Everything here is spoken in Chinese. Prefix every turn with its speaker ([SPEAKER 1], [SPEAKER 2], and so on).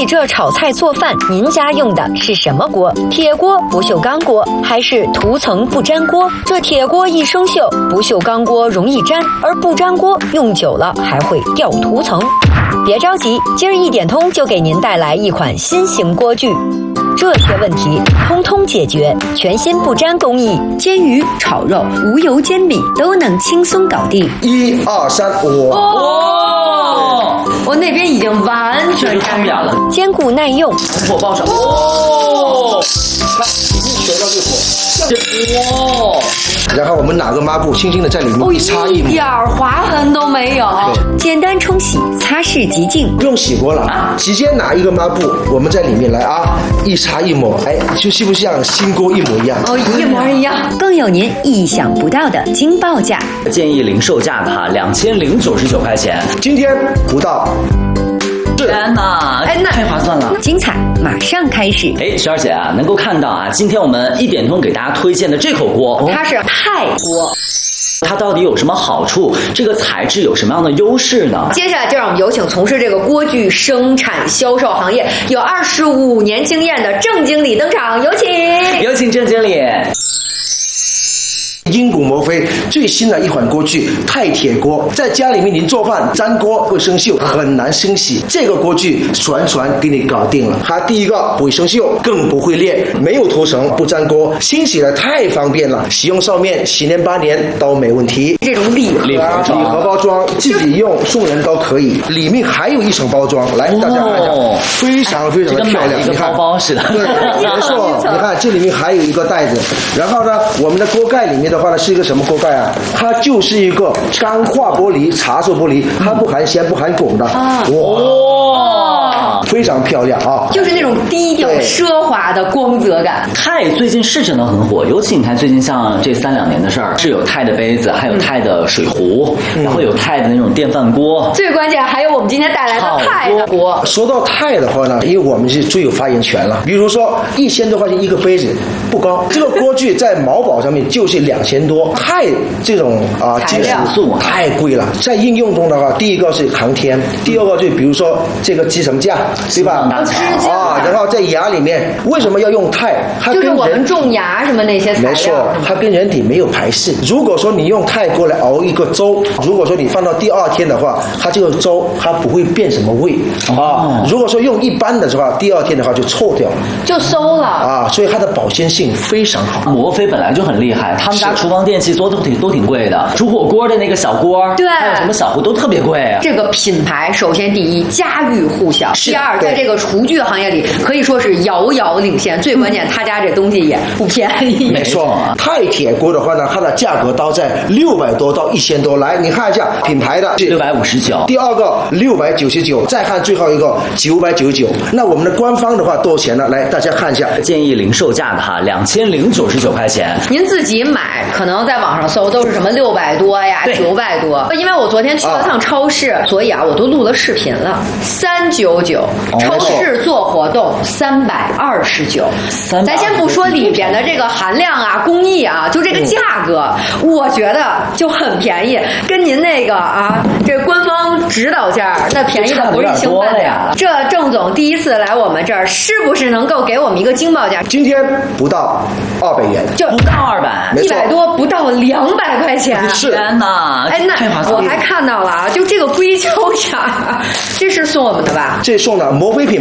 [SPEAKER 1] 起这炒菜做饭，您家用的是什么锅？铁锅、不锈钢锅，还是涂层不粘锅？这铁锅易生锈，不锈钢锅容易粘，而不粘锅用久了还会掉涂层。别着急，今儿一点通就给您带来一款新型锅具。这些问题通通解决，全新不粘工艺，煎鱼、炒肉、无油煎饼都能轻松搞定。
[SPEAKER 2] 1、2、3，
[SPEAKER 1] 我那边已经完全
[SPEAKER 3] 看不了了，
[SPEAKER 1] 坚固耐用，
[SPEAKER 3] 火爆炒。
[SPEAKER 2] 看，已经全到这火。
[SPEAKER 3] 哇！
[SPEAKER 2] 然后我们拿个抹布，轻轻的在里面一擦一抹，
[SPEAKER 1] 一点划痕都没有。简单冲洗，擦拭即净，
[SPEAKER 2] 不用洗锅了，直接拿一个抹布，我们在里面来啊，一擦一抹，哎，就是不是像新锅一模一样？
[SPEAKER 1] 一模一样。更有您意想不到的惊报价，
[SPEAKER 3] 建议零售价的2099块钱。
[SPEAKER 2] 今天不到。
[SPEAKER 3] 天哪，那太划算了！
[SPEAKER 1] 精彩马上开始。
[SPEAKER 3] 雪儿姐啊，能够看到啊，今天我们一点通给大家推荐的这口锅，
[SPEAKER 1] 它是钛锅。
[SPEAKER 3] 它到底有什么好处？这个材质有什么样的优势呢？
[SPEAKER 1] 接下来就让我们有请从事这个锅具生产销售行业有25年经验的郑经理登场，有请
[SPEAKER 3] 郑经理。
[SPEAKER 2] 英古摩飞最新的一款锅具钛铁锅，在家里面您做饭粘锅会生锈，很难清洗。这个锅具全给你搞定了。它第一个不会生锈，更不会裂，没有涂层，不粘锅，清洗的太方便了，使用寿命10年8年都没问题。
[SPEAKER 1] 这种礼
[SPEAKER 2] 盒包装自己用送人都可以，里面还有一层包装，来大家看一下，非常的漂亮，
[SPEAKER 3] 一个包包似的。
[SPEAKER 2] 对，没错，你看这里面还有一个袋子，然后呢，我们的锅盖里面的话呢是一个什么锅盖啊？它就是一个钢化玻璃、茶色玻璃，它不含铅不含汞的。哇，非常漂亮啊！
[SPEAKER 1] 就是那种低调奢华的光泽感。
[SPEAKER 3] 钛最近是真的很火，尤其你看最近像这3、2年的事儿，是有钛的杯子，还有钛的水壶，然后有钛的那种电饭锅，
[SPEAKER 1] 最关键还有我们今天带来的钛的锅。
[SPEAKER 2] 说到钛的话呢，因为我们是最有发言权了。比如说1000多块钱一个杯子不高，这个锅具在毛宝上面就是2000多。钛这种金属太贵了，在应用中的话，第一个是航天，第二个就比如说这个支撑架，对吧？然后在牙里面为什么要用钛？它
[SPEAKER 1] 就是我们种牙什么那些材料。
[SPEAKER 2] 没错，它跟人体没有排斥。如果说你用钛锅来熬一个粥，如果说你放到第2天的话，它这个粥它不会变什么味如果说用一般的话，第2天的话就臭掉了，
[SPEAKER 1] 就馊了
[SPEAKER 2] 所以它的保鲜性非常好。
[SPEAKER 3] 摩飞本来就很厉害，他们家厨房电器做的都挺贵的，煮火锅的那个小锅，
[SPEAKER 1] 对，
[SPEAKER 3] 还有什么小壶都特别贵啊。
[SPEAKER 1] 这个品牌首先第一家喻户晓，第二在这个厨具行业里可以说是遥遥领先。最关键，他家这东西也不便宜。
[SPEAKER 2] 没错，钛铁锅的话呢，它的价格都在600多到1000多。来，你看一下品牌的
[SPEAKER 3] 659，
[SPEAKER 2] 第二个699，再看最后一个999。那我们的官方的话多少钱呢？来，大家看一下，
[SPEAKER 3] 建议零售价的2099块钱。
[SPEAKER 1] 您自己买，可能在网上搜都是什么600多呀、900多。因为我昨天去了趟超市，所以我都录了视频了。399，超市做活动329。咱先不说里边的这个含量工艺就这个价格，我觉得就很便宜，跟您那个这官方指导价那便宜的不是一星半点了。这郑总第一次来我们这儿，是不是能够给我们一个惊报价？
[SPEAKER 2] 今天不到200元，
[SPEAKER 3] 就不到200，100
[SPEAKER 1] 多不到200块钱。
[SPEAKER 3] 天哪！
[SPEAKER 1] 那我还看到了就这个硅胶夹，这是送我们的吧？
[SPEAKER 2] 这送的摩飞品